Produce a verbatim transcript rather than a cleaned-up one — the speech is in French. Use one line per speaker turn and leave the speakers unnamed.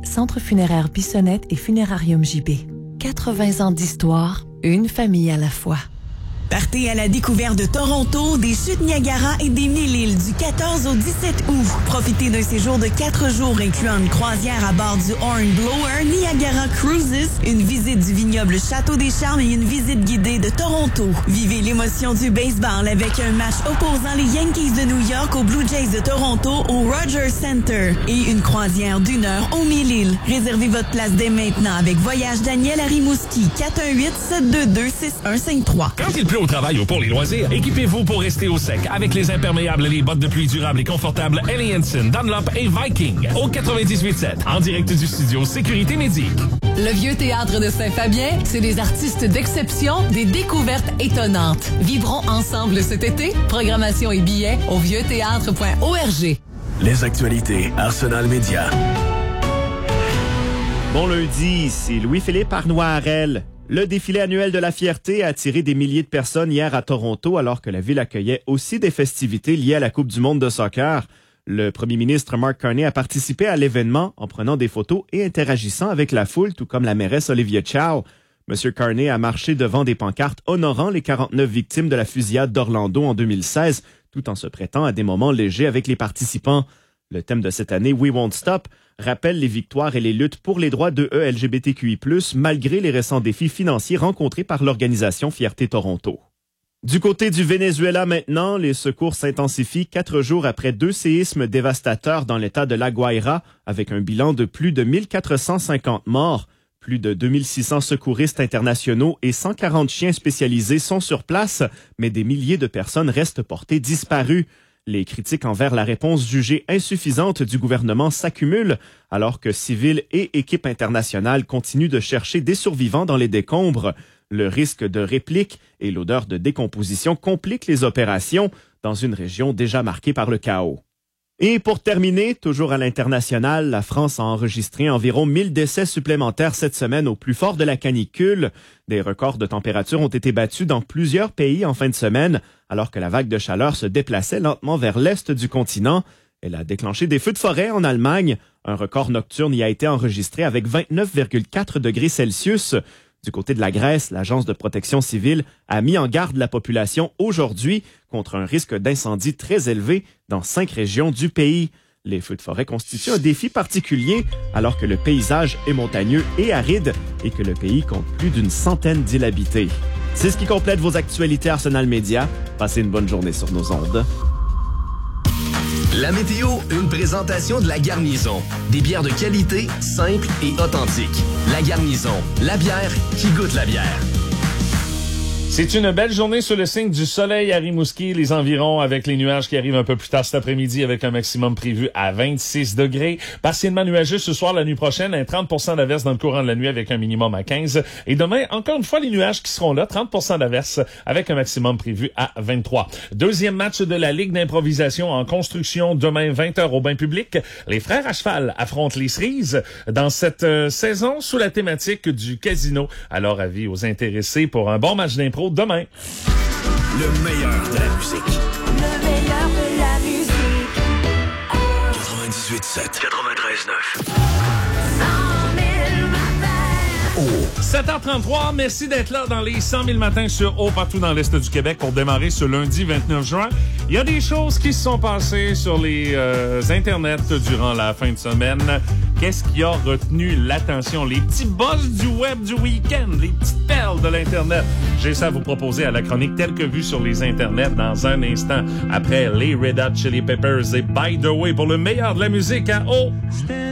Centre funéraire Bissonnette et Funérarium J B. quatre-vingts ans d'histoire, une famille à la fois.
Partez à la découverte de Toronto, des chutes Niagara et des Mille-Îles du quatorze au dix-sept août. Profitez d'un séjour de quatre jours incluant une croisière à bord du Hornblower Niagara Cruises, une visite du vignoble Château des Charmes et une visite guidée de Toronto. Vivez l'émotion du baseball avec un match opposant les Yankees de New York aux Blue Jays de Toronto au Rogers Center et une croisière d'une heure aux Mille-Îles. Réservez votre place dès maintenant avec Voyage Daniel à Rimouski, quatre un huit, sept deux deux, six un cinq trois.
Quand il pleut au travail ou pour les loisirs, équipez-vous pour rester au sec avec les imperméables et les bottes de pluie durables et confortables Helly Hansen, Dunlop et Viking. Au quatre-vingt-dix-huit sept, en direct du studio Sécurité Médic.
Le Vieux Théâtre de Saint-Fabien, c'est des artistes d'exception, des découvertes étonnantes. Vivrons ensemble cet été. Programmation et billets au vieux théâtre point org.
Les actualités Arsenal Média.
Bon lundi, c'est Louis-Philippe Arnois-Harel. Le défilé annuel de la fierté a attiré des milliers de personnes hier à Toronto alors que la ville accueillait aussi des festivités liées à la Coupe du monde de soccer. Le premier ministre Mark Carney a participé à l'événement en prenant des photos et interagissant avec la foule, tout comme la mairesse Olivia Chow. Monsieur Carney a marché devant des pancartes honorant les quarante-neuf victimes de la fusillade d'Orlando en deux mille seize, tout en se prêtant à des moments légers avec les participants. Le thème de cette année, We Won't Stop, rappelle les victoires et les luttes pour les droits de E L G B T Q I plus, malgré les récents défis financiers rencontrés par l'organisation Fierté Toronto. Du côté du Venezuela maintenant, les secours s'intensifient quatre jours après deux séismes dévastateurs dans l'état de La Guaira, avec un bilan de plus de mille quatre cent cinquante morts. Plus de deux mille six cents secouristes internationaux et cent quarante chiens spécialisés sont sur place, mais des milliers de personnes restent portées disparues. Les critiques envers la réponse jugée insuffisante du gouvernement s'accumulent, alors que civils et équipes internationales continuent de chercher des survivants dans les décombres. Le risque de réplique et l'odeur de décomposition compliquent les opérations dans une région déjà marquée par le chaos. Et pour terminer, toujours à l'international, la France a enregistré environ mille décès supplémentaires cette semaine au plus fort de la canicule. Des records de température ont été battus dans plusieurs pays en fin de semaine, alors que la vague de chaleur se déplaçait lentement vers l'est du continent. Elle a déclenché des feux de forêt en Allemagne. Un record nocturne y a été enregistré avec vingt-neuf virgule quatre degrés Celsius. Du côté de la Grèce, l'Agence de protection civile a mis en garde la population aujourd'hui contre un risque d'incendie très élevé dans cinq régions du pays. Les feux de forêt constituent un défi particulier alors que le paysage est montagneux et aride et que le pays compte plus d'une centaine d'îles habitées. C'est ce qui complète vos actualités Arsenal Média. Passez une bonne journée sur nos ondes.
La météo, une présentation de La Garnison. Des bières de qualité, simples et authentiques. La Garnison, la bière qui goûte la bière.
C'est une belle journée sous le signe du soleil à Rimouski, les environs, avec les nuages qui arrivent un peu plus tard cet après-midi avec un maximum prévu à vingt-six degrés. Partiellement nuageux ce soir, la nuit prochaine, un trente pour cent d'averses dans le courant de la nuit avec un minimum à quinze. Et demain, encore une fois, les nuages qui seront là, trente pour cent d'averses avec un maximum prévu à vingt-trois. Deuxième match de la Ligue d'improvisation en construction demain vingt heures au bain public. Les frères à cheval affrontent les cerises dans cette euh, saison sous la thématique du casino. Alors, avis aux intéressés pour un bon match d'impro demain.
Le meilleur de la musique.
Le meilleur de la musique.
quatre-vingt-dix-huit sept. quatre-vingt-treize neuf.
sept heures trente-trois, merci d'être là dans les cent mille matins sur Haut partout dans l'Est du Québec pour démarrer ce lundi vingt-neuf juin. Il y a des choses qui se sont passées sur les euh, internets durant la fin de semaine. Qu'est-ce qui a retenu l'attention? Les petits boss du web du week-end, les petites perles de l'Internet. J'ai ça à vous proposer à la chronique telle que vue sur les internets dans un instant. Après les Red Hot Chili Peppers et By the Way pour le meilleur de la musique à Haut.